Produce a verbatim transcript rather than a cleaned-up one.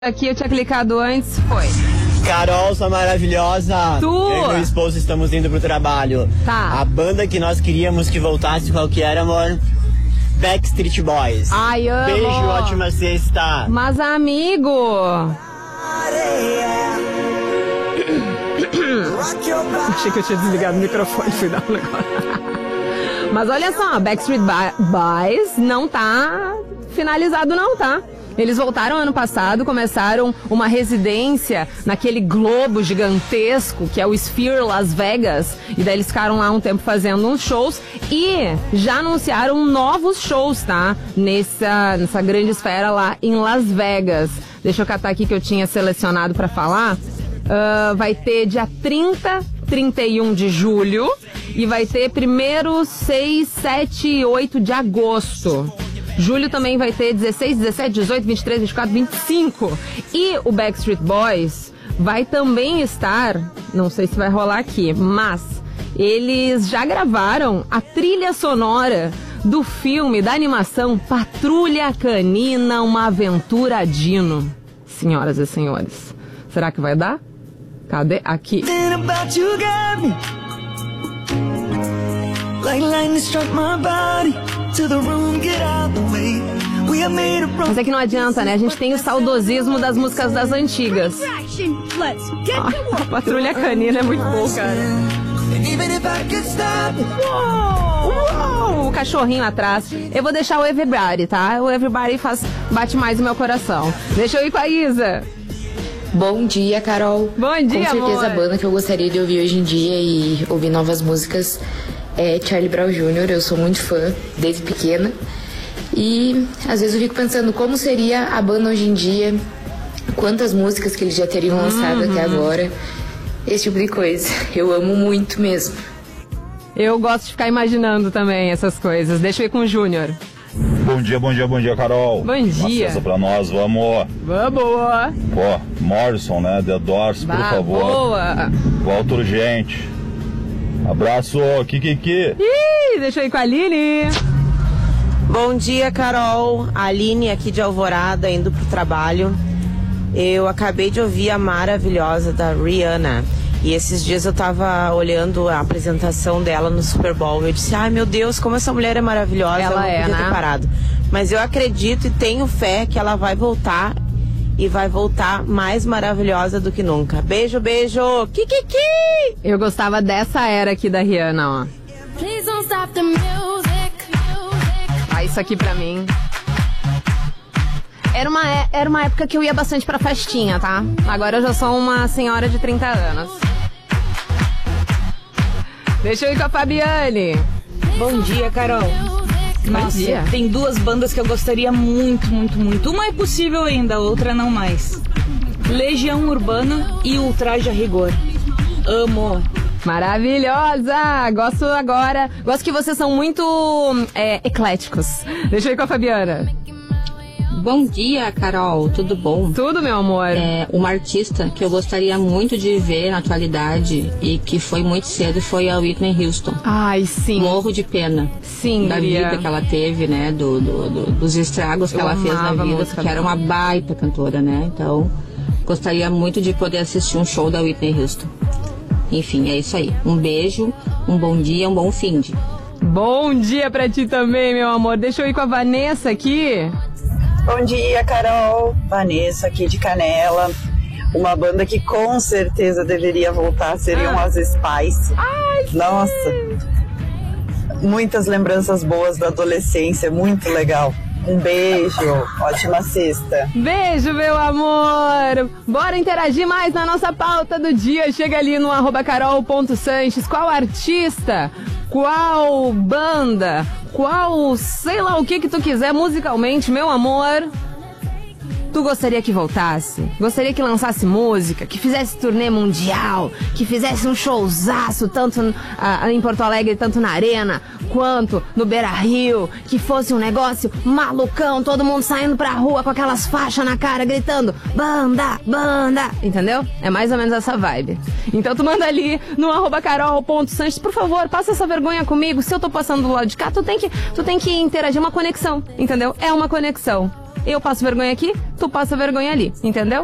Aqui eu tinha clicado antes, foi. Carol, sua maravilhosa. Tu? Eu e meu esposo estamos indo pro trabalho. Tá. A banda que nós queríamos que voltasse, qual que era, amor? Backstreet Boys. Ai, amo. Beijo, ótima sexta. Mas, amigo... Achei que eu tinha desligado o microfone, fui dar um negócio. Mas olha só, Backstreet Boys não tá finalizado não, tá? Eles voltaram ano passado, começaram uma residência naquele globo gigantesco que é o Sphere Las Vegas. E daí eles ficaram lá um tempo fazendo uns shows e já anunciaram novos shows, tá? Nessa, nessa grande esfera lá em Las Vegas. Deixa eu catar aqui que eu tinha selecionado pra falar. Uh, vai ter dia trinta, trinta e um de julho e vai ter primeiro, seis, sete e oito de agosto. Julho também vai ter dezesseis, dezessete, dezoito, vinte e três, vinte e quatro, vinte e cinco. E o Backstreet Boys vai também estar, não sei se vai rolar aqui, mas eles já gravaram a trilha sonora do filme, da animação Patrulha Canina, uma aventura dino. Senhoras e senhores, será que vai dar? Cadê? Aqui. Mas é que não adianta, né? A gente tem o saudosismo das músicas das antigas. Oh, a Patrulha Canina é muito bom, cara. Uou, uou, o cachorrinho atrás. Eu vou deixar o Everybody, tá? O Everybody faz, bate mais o meu coração. Deixa eu ir com a Isa. Bom dia, Carol. Bom dia, Com certeza amor. A banda que eu gostaria de ouvir hoje em dia e ouvir novas músicas é Charlie Brown Júnior Eu sou muito fã, desde pequena. E às vezes eu fico pensando como seria a banda hoje em dia, quantas músicas que eles já teriam lançado uhum. até agora, esse tipo de coisa. Eu amo muito mesmo. Eu gosto de ficar imaginando também essas coisas. Deixa eu ir com o Júnior. Bom dia, bom dia, bom dia, Carol. Bom dia. Uma pra nós, vamos. Vamos. Pô, Morrison, né? The Doors, por favor. Boa. Volta urgente. Abraço, Kikiki. Ih, deixa eu ir com a Aline. Bom dia, Carol. Aline aqui de Alvorada, indo pro trabalho. Eu acabei de ouvir a maravilhosa da Rihanna. E esses dias eu tava olhando a apresentação dela no Super Bowl. Eu disse, ai meu Deus, como essa mulher é maravilhosa. Ela eu não é, podia né? ter parado. Mas eu acredito e tenho fé que ela vai voltar. E vai voltar mais maravilhosa do que nunca. Beijo, beijo. Kikiki! Eu gostava dessa era aqui da Rihanna, ó. Ah, isso aqui pra mim. Era uma, era uma época que eu ia bastante pra festinha, tá? Agora eu já sou uma senhora de trinta anos. Deixa eu ir com a Fabiane. Bom dia, Carol. Nossa, dia. Tem duas bandas que eu gostaria muito, muito, muito. Uma é possível ainda, a outra não mais. Legião Urbana e Ultraje a Rigor. Amo. Maravilhosa! Gosto agora. Gosto que vocês são muito é, ecléticos. Deixa eu ir com a Fabiana. Bom dia, Carol, tudo bom? Tudo, meu amor. É, uma artista que eu gostaria muito de ver na atualidade e que foi muito cedo foi a Whitney Houston. Ai, sim. Morro de pena. Sim, da Maria. vida que ela teve, né? Do, do, do, dos estragos que eu ela fez na vida, porque era uma baita cantora, né? Então, gostaria muito de poder assistir um show da Whitney Houston. Enfim, é isso aí. Um beijo, um bom dia, um bom fim de. Bom dia pra ti também, meu amor. Deixa eu ir com a Vanessa aqui. Bom dia, Carol. Vanessa aqui de Canela. Uma banda que com certeza deveria voltar seriam ah. as Spice. Ai, nossa, muitas lembranças boas da adolescência, muito legal. Um beijo, ótima sexta. Beijo, meu amor. Bora interagir mais na nossa pauta do dia. Chega ali no arroba carol.sanches. Qual artista? Qual banda? Qual, sei lá o que que tu quiser musicalmente, meu amor, tu gostaria que voltasse? Gostaria que lançasse música, que fizesse turnê mundial, que fizesse um showzaço, tanto ah, em Porto Alegre, tanto na Arena, quanto no Beira-Rio, que fosse um negócio malucão, todo mundo saindo pra rua com aquelas faixas na cara, gritando, banda, banda, entendeu? É mais ou menos essa vibe. Então tu manda ali no arroba carol.sanches, por favor, passa essa vergonha comigo, se eu tô passando do lado de cá, tu tem que, tu tem que interagir, uma conexão, entendeu? É uma conexão. eu passo vergonha aqui, tu passa vergonha ali, entendeu?